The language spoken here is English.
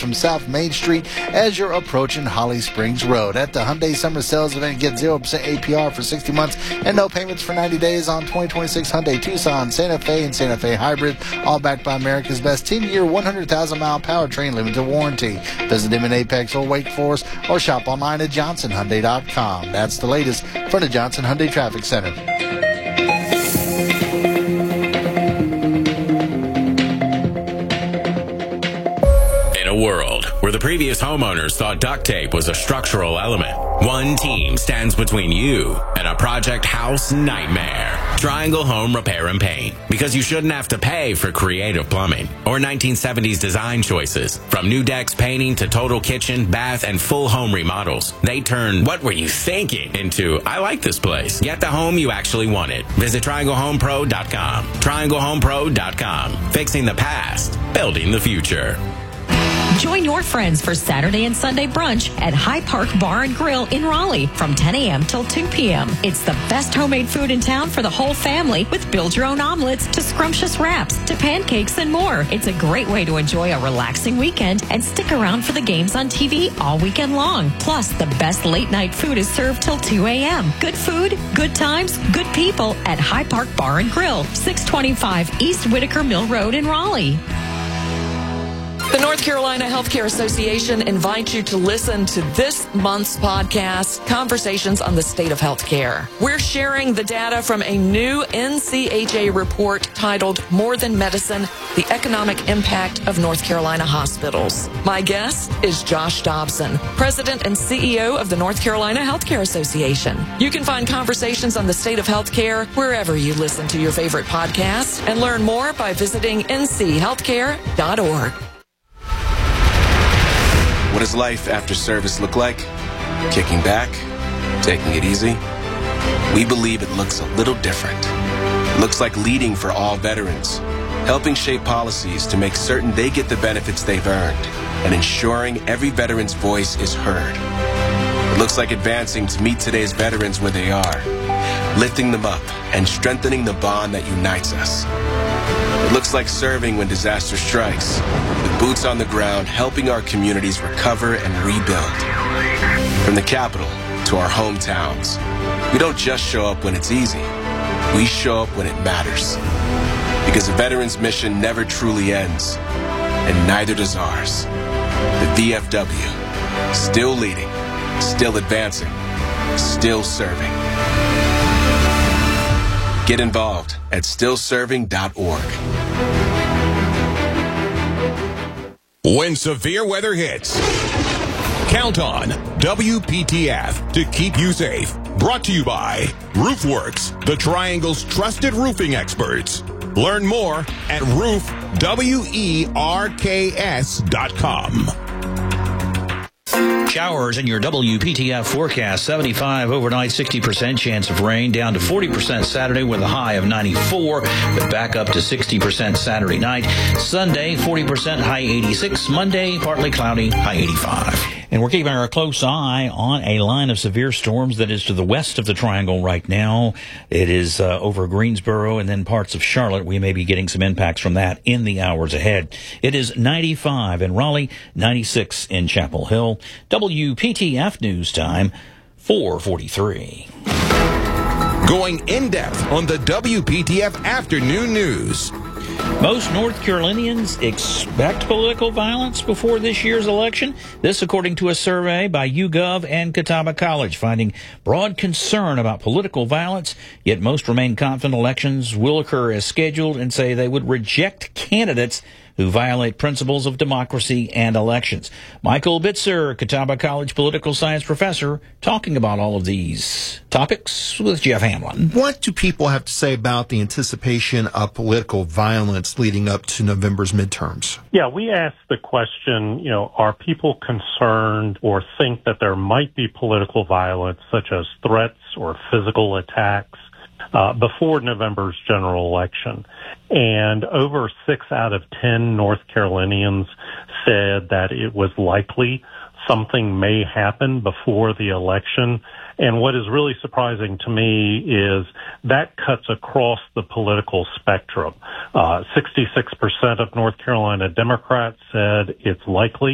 from South Main Street as you're approaching Holly Springs Road. At the Hyundai Summer Sales Event, get 0% APR for 60 months and no payments for 90 days on 2026 Hyundai Tucson, Santa Fe, and Santa Fe Hybrid, all backed by America's best 10-year, 100,000-mile powertrain limited warranty. Visit them in Apex or Wake Forest or shop online at johnsonhyundai.com. That's the latest from the Johnson Hyundai Traffic Center. A world where the previous homeowners thought duct tape was a structural element, one team stands between you and a project house nightmare. Triangle Home Repair and Paint, because you shouldn't have to pay for creative plumbing or 1970s design choices. From new decks painting to total kitchen, bath, and full home remodels, they turn "what were you thinking" into "I like this place." Get the home you actually wanted. Visit TriangleHomePro.com. TriangleHomePro.com. Fixing the past, building the future. Join your friends for Saturday and Sunday brunch at High Park Bar and Grill in Raleigh from 10 a.m. till 2 p.m. It's the best homemade food in town for the whole family, with build-your-own omelets to scrumptious wraps to pancakes and more. It's a great way to enjoy a relaxing weekend and stick around for the games on TV all weekend long. Plus, the best late-night food is served till 2 a.m. Good food, good times, good people at High Park Bar and Grill, 625 East Whitaker Mill Road in Raleigh. The North Carolina Healthcare Association invites you to listen to this month's podcast, Conversations on the State of Healthcare. We're sharing the data from a new NCHA report titled More Than Medicine, the Economic Impact of North Carolina Hospitals. My guest is Josh Dobson, President and CEO of the North Carolina Healthcare Association. You can find Conversations on the State of Healthcare wherever you listen to your favorite podcasts, and learn more by visiting nchealthcare.org. What does life after service look like? Kicking back? Taking it easy? We believe it looks a little different. It looks like leading for all veterans, helping shape policies to make certain they get the benefits they've earned, and ensuring every veteran's voice is heard. It looks like advancing to meet today's veterans where they are, lifting them up and strengthening the bond that unites us. It looks like serving when disaster strikes, with boots on the ground, helping our communities recover and rebuild. From the capital to our hometowns, we don't just show up when it's easy. We show up when it matters. Because a veteran's mission never truly ends, and neither does ours. The VFW, still leading, still advancing, still serving. Get involved at stillserving.org. When severe weather hits, count on WPTF to keep you safe. Brought to you by RoofWorks, the Triangle's trusted roofing experts. Learn more at roofwerks.com. Showers in your WPTF forecast. 75 overnight, 60% chance of rain, down to 40% Saturday with a high of 94, but back up to 60% Saturday night. Sunday, 40%, high 86. Monday, partly cloudy, high 85. And we're keeping our close eye on a line of severe storms that is to the west of the Triangle right now. It is over Greensboro and then parts of Charlotte. We may be getting some impacts from that in the hours ahead. It is 95 in Raleigh, 96 in Chapel Hill. WPTF News Time, 4:43. Going in-depth on the WPTF Afternoon News. Most North Carolinians expect political violence before this year's election. This according to a survey by YouGov and Catawba College, finding broad concern about political violence, yet most remain confident elections will occur as scheduled and say they would reject candidates who violate principles of democracy and elections. Michael Bitzer, Catawba College political science professor, talking about all of these topics with Jeff Hamlin. What do people have to say about the anticipation of political violence leading up to November's midterms? Yeah, we asked the question, are people concerned or think that there might be political violence, such as threats or physical attacks, before November's general election? And over 6 out of 10 North Carolinians said that it was likely something may happen before the election. And what is really surprising to me is that cuts across the political spectrum. 66% of North Carolina Democrats said it's likely